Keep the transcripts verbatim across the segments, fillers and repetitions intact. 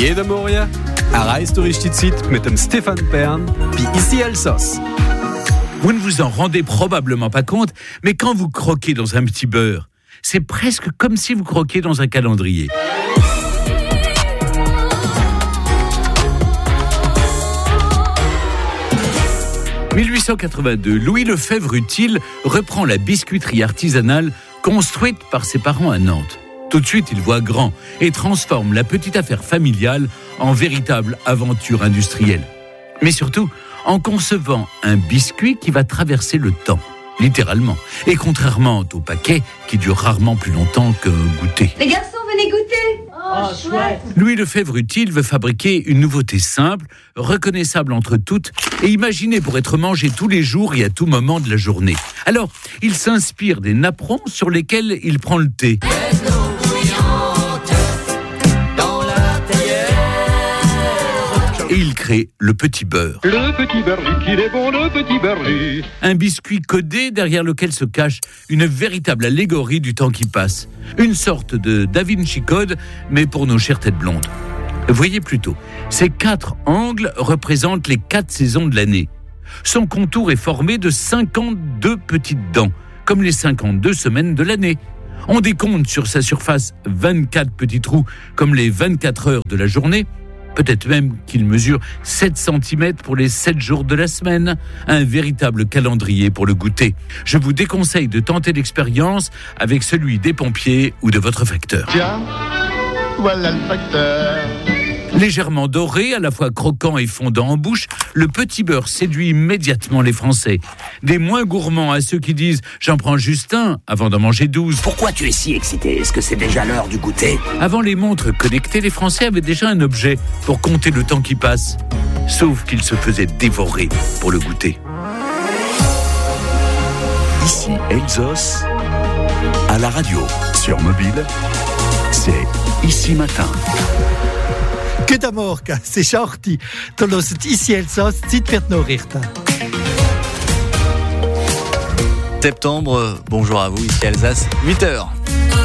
Jede Morgen erreichst du richtig Zeit mit dem Stefan Bern wie ici Elsass. Vous ne vous en rendez probablement pas compte, mais quand vous croquez dans un petit beurre, c'est presque comme si vous croquiez dans un calendrier. dix-huit cent quatre-vingt-deux, Louis Lefebvre-Utile reprend la biscuiterie artisanale construite par ses parents à Nantes. Tout de suite, il voit grand et transforme la petite affaire familiale en véritable aventure industrielle. Mais surtout, en concevant un biscuit qui va traverser le temps, littéralement. Et contrairement au paquet, qui dure rarement plus longtemps qu'un goûter. Les garçons, venez goûter. Oh, chouette. Louis Lefebvre-Utile veut fabriquer une nouveauté simple, reconnaissable entre toutes et imaginée pour être mangée tous les jours et à tout moment de la journée. Alors, il s'inspire des napperons sur lesquels il prend le thé. Et il crée le petit beurre. Le petit beurre, qu'il est bon, le petit beurre. Un biscuit codé derrière lequel se cache une véritable allégorie du temps qui passe. Une sorte de Da Vinci Code, mais pour nos chères têtes blondes. Voyez plutôt, ces quatre angles représentent les quatre saisons de l'année. Son contour est formé de cinquante-deux petites dents, comme les cinquante-deux semaines de l'année. On décompte sur sa surface vingt-quatre petits trous, comme les vingt-quatre heures de la journée. Peut-être même qu'il mesure sept centimètres pour les sept jours de la semaine. Un véritable calendrier pour le goûter. Je vous déconseille de tenter l'expérience avec celui des pompiers ou de votre facteur. Tiens, voilà le facteur. Légèrement doré, à la fois croquant et fondant en bouche, le petit beurre séduit immédiatement les Français. Des moins gourmands à ceux qui disent « j'en prends juste un » avant d'en manger douze. Pourquoi tu es si excité ? Est-ce que c'est déjà l'heure du goûter ? Avant les montres connectées, les Français avaient déjà un objet pour compter le temps qui passe. Sauf qu'ils se faisaient dévorer pour le goûter. Ici Elsass, à la radio, sur mobile, c'est Ici Matin. Guten Morgen, es ist acht Uhr. Du hörst «Ici Elsass», Zeit für die Nachrichten. Septembre, bonjour à vous, ici Alsace, huit heures.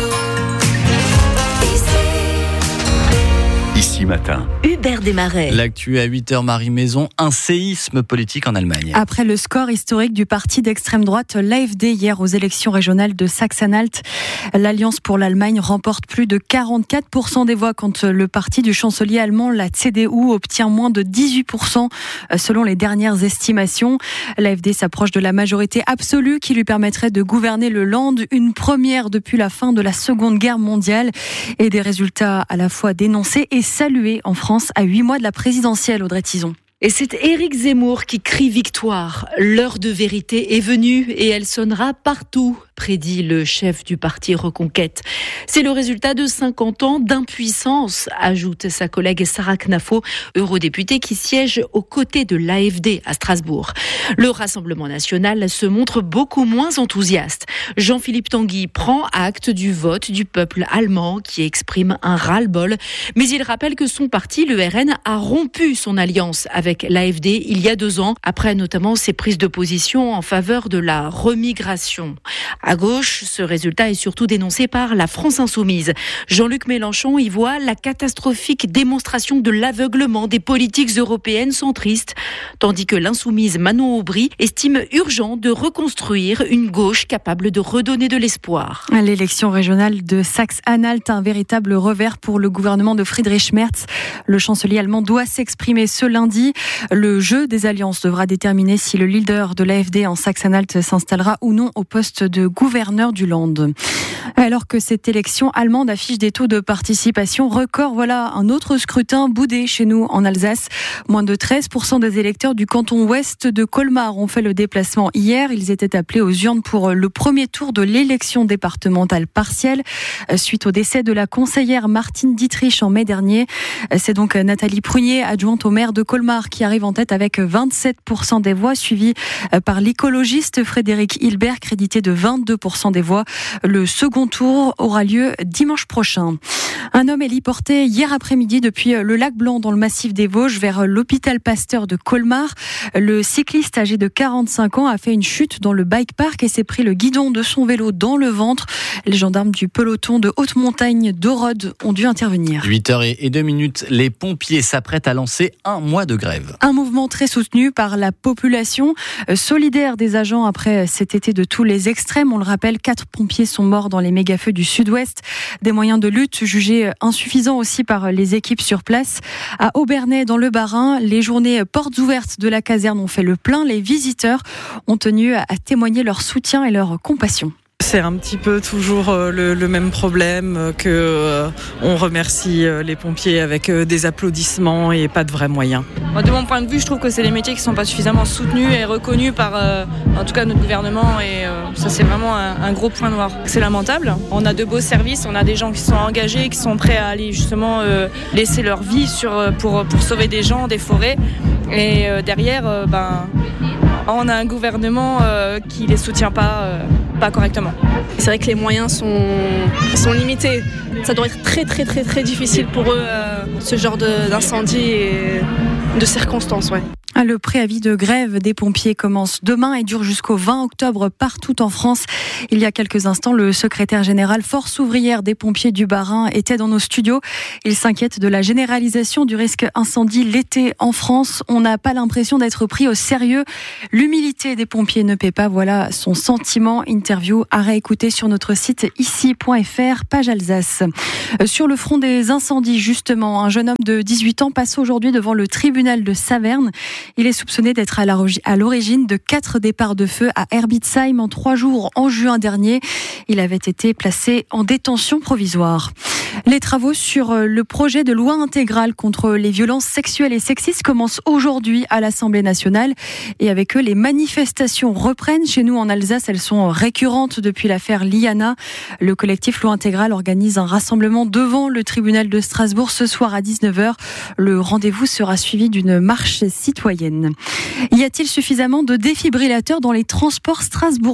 Ici Matin. Hubert Desmarais. L'actu à huit heures, Marie Maison, un séisme politique en Allemagne. Après le score historique du parti d'extrême droite, l'A F D, hier aux élections régionales de Saxe-Anhalt, l'Alliance pour l'Allemagne remporte plus de quarante-quatre pour cent des voix quand le parti du chancelier allemand, la C D U, obtient moins de dix-huit pour cent selon les dernières estimations. L'A F D s'approche de la majorité absolue qui lui permettrait de gouverner le Land, une première depuis la fin de la Seconde Guerre mondiale, et des résultats à la fois dénoncés et salués en France à huit mois de la présidentielle, Audrey Tison. Et c'est Éric Zemmour qui crie victoire. L'heure de vérité est venue et elle sonnera partout, prédit le chef du parti Reconquête. C'est le résultat de cinquante ans d'impuissance, ajoute sa collègue Sarah Knafo, eurodéputée qui siège aux côtés de l'A F D à Strasbourg. Le Rassemblement national se montre beaucoup moins enthousiaste. Jean-Philippe Tanguy prend acte du vote du peuple allemand qui exprime un ras-le-bol, mais il rappelle que son parti, le R N, a rompu son alliance avec avec l'A F D il y a deux ans, après notamment ses prises de position en faveur de la remigration. À gauche, ce résultat est surtout dénoncé par la France insoumise. Jean-Luc Mélenchon y voit la catastrophique démonstration de l'aveuglement des politiques européennes centristes, tandis que l'insoumise Manon Aubry estime urgent de reconstruire une gauche capable de redonner de l'espoir. L'élection régionale de Saxe-Anhalt, un véritable revers pour le gouvernement de Friedrich Merz. Le chancelier allemand doit s'exprimer ce lundi. Le jeu des alliances devra déterminer si le leader de l'A F D en Saxe-Anhalt s'installera ou non au poste de gouverneur du Land. Alors que cette élection allemande affiche des taux de participation records, voilà un autre scrutin boudé chez nous en Alsace. Moins de treize pour cent des électeurs du canton ouest de Colmar ont fait le déplacement hier. Ils étaient appelés aux urnes pour le premier tour de l'élection départementale partielle suite au décès de la conseillère Martine Dietrich en mai dernier. C'est donc Nathalie Prunier, adjointe au maire de Colmar, qui arrive en tête avec vingt-sept pour cent des voix, suivi par l'écologiste Frédéric Hilbert, crédité de vingt-deux trente-deux pour cent des voix. Le second tour aura lieu dimanche prochain. Un homme est héliporté hier après-midi depuis le lac Blanc dans le massif des Vosges vers l'hôpital Pasteur de Colmar. Le cycliste âgé de quarante-cinq ans a fait une chute dans le bike park et s'est pris le guidon de son vélo dans le ventre. Les gendarmes du peloton de haute montagne d'Orode ont dû intervenir. huit heures et deux minutes, les pompiers s'apprêtent à lancer un mois de grève. Un mouvement très soutenu par la population, solidaire des agents après cet été de tous les extrêmes. On le rappelle, quatre pompiers sont morts dans les méga-feux du sud-ouest. Des moyens de lutte jugés insuffisants aussi par les équipes sur place. À Aubernais, dans le Bas-Rhin, les journées portes ouvertes de la caserne ont fait le plein. Les visiteurs ont tenu à témoigner leur soutien et leur compassion. C'est un petit peu toujours le, le même problème que euh, on remercie les pompiers avec des applaudissements et pas de vrais moyens. De mon point de vue, je trouve que c'est des métiers qui ne sont pas suffisamment soutenus et reconnus par euh, en tout cas notre gouvernement et euh, ça c'est vraiment un, un gros point noir. C'est lamentable. On a de beaux services, on a des gens qui sont engagés, qui sont prêts à aller justement euh, laisser leur vie sur, pour, pour sauver des gens, des forêts et euh, derrière euh, ben, on a un gouvernement euh, qui ne les soutient pas, euh, pas correctement. C'est vrai que les moyens sont, sont limités. Ça doit être très très très très difficile pour eux, euh, ce genre de, d'incendie et de circonstances. Ouais. Le préavis de grève des pompiers commence demain et dure jusqu'au vingt octobre partout en France. Il y a quelques instants, le secrétaire général Force ouvrière des pompiers du Bas-Rhin était dans nos studios. Il s'inquiète de la généralisation du risque incendie l'été en France. On n'a pas l'impression d'être pris au sérieux. L'humilité des pompiers ne paie pas. Voilà son sentiment. Interview à réécouter sur notre site ici point f r, page Alsace. Sur le front des incendies, justement, un jeune homme de dix-huit ans passe aujourd'hui devant le tribunal de Saverne. Il est soupçonné d'être à l'origine de quatre départs de feu à Herbitsheim en trois jours en juin dernier. Il avait été placé en détention provisoire. Les travaux sur le projet de loi intégrale contre les violences sexuelles et sexistes commencent aujourd'hui à l'Assemblée nationale. Et avec eux, les manifestations reprennent. Chez nous, en Alsace, elles sont récurrentes depuis l'affaire Liana. Le collectif Loi intégrale organise un rassemblement devant le tribunal de Strasbourg ce soir à dix-neuf heures. Le rendez-vous sera suivi d'une marche citoyenne. Y a-t-il suffisamment de défibrillateurs dans les transports strasbourgeois ?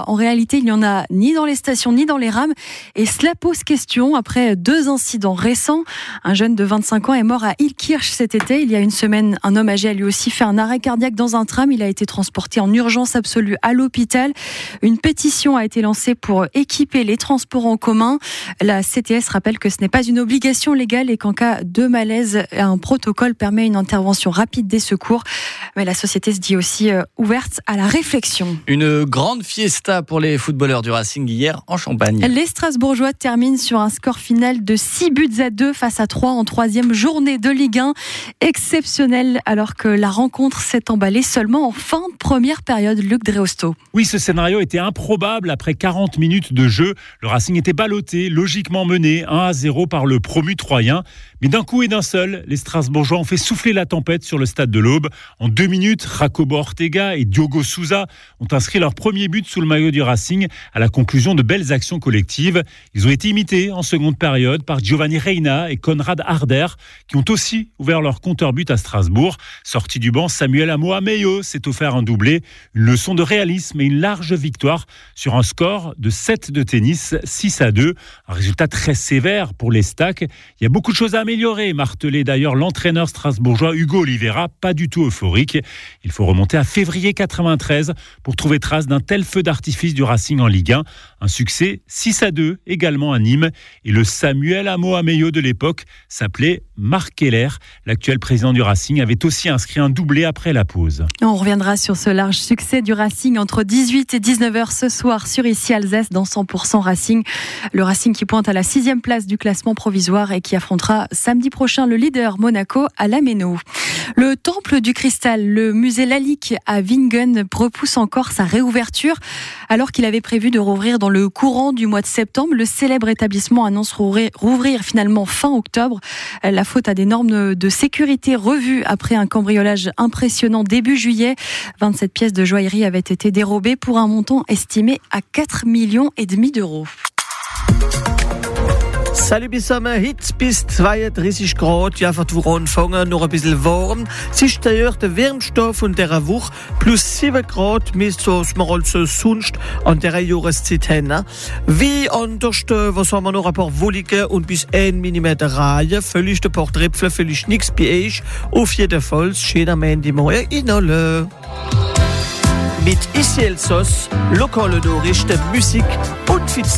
En réalité, il n'y en a ni dans les stations ni dans les rames. Et cela pose question après deux incidents récents. Un jeune de vingt-cinq ans est mort à Illkirch cet été. Il y a une semaine, un homme âgé a lui aussi fait un arrêt cardiaque dans un tram. Il a été transporté en urgence absolue à l'hôpital. Une pétition a été lancée pour équiper les transports en commun. La C T S rappelle que ce n'est pas une obligation légale et qu'en cas de malaise, un protocole permet une intervention rapide des secours. Mais la société se dit aussi euh, ouverte à la réflexion. Une grande fiesta pour les footballeurs du Racing hier en Champagne. Les Strasbourgeois terminent sur un score final de six buts à deux face à trois en troisième journée de Ligue un. Exceptionnel alors que la rencontre s'est emballée seulement en fin de première période. Luc Dreosto. Oui, ce scénario était improbable. Après quarante minutes de jeu, le Racing était ballotté, logiquement mené un à zéro par le promu troyen. Mais d'un coup et d'un seul, les Strasbourgeois ont fait souffler la tempête sur le stade de l'Aube. En deux minutes, Jacobo Ortega et Diogo Souza ont inscrit leur premier but sous le maillot du Racing à la conclusion de belles actions collectives. Ils ont été imités en seconde période par Giovanni Reina et Konrad Harder qui ont aussi ouvert leur compteur but à Strasbourg. Sorti du banc, Samuel Amoameyo s'est offert un doublé, une leçon de réalisme et une large victoire sur un score de sept de tennis, six à deux. Un résultat très sévère pour les Stacks. Il y a beaucoup de choses à améliorer, martelait d'ailleurs l'entraîneur strasbourgeois Hugo Oliveira, pas du tout euphorique. Il faut remonter à février quatre-vingt-treize pour trouver trace d'un tel feu d'artifice du Racing en Ligue un. Un succès six à deux également à Nîmes. Et le Samuel Amoameyo de l'époque s'appelait Marc Keller. L'actuel président du Racing avait aussi inscrit un doublé après la pause. On reviendra sur ce large succès du Racing entre dix-huit et dix-neuf heures ce soir sur Ici Alsace dans cent pour cent Racing. Le Racing qui pointe à la sixième place du classement provisoire et qui affrontera samedi prochain le leader Monaco à la Méno. Le Temple du Cristal, le musée Lalique à Wingen repousse encore sa réouverture. Alors qu'il avait prévu de rouvrir dans le courant du mois de septembre, le célèbre établissement annonce rouvrir, rouvrir finalement fin octobre. La faute à des normes de sécurité revues après un cambriolage impressionnant début juillet. vingt-sept pièces de joaillerie avaient été dérobées pour un montant estimé à quatre millions et demi d'euros. Salut bissammen, heute bis zweiunddreißig Grad, ja, für die anfangen, noch ein bisschen warm. Es ist der wärmste von dieser Woche, plus sieben Grad, müsste es mir also sonst an dieser Jahreszeit hin. Wie anders, was haben wir noch, ein paar wollige und bis ein Millimeter Reihe, völlig ein paar Tröpfchen, völlig nichts bei euch. Auf jeden Fall, schöner Mandy morgen in alle. Mit Ici Elsass, lokale Nachrichten, Musik und viel